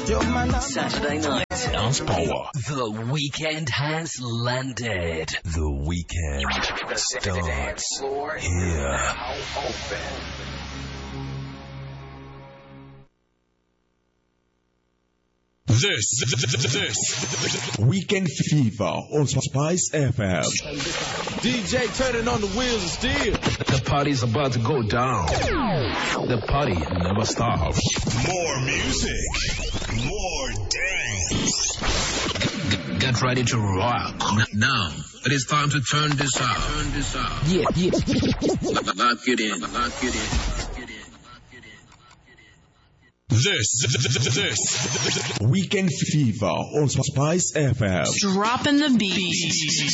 Saturday night. Dance Power. The weekend has landed. The weekend starts here. This Weekend Fever on Spice FM. DJ turning on the wheels of steel. The party's about to go down. The party never stops. More music, more dance. Get ready to rock. Now, it is time to turn this up. Yeah. Lock it in. This Weekend Fever on Spice FM. Dropping the beat.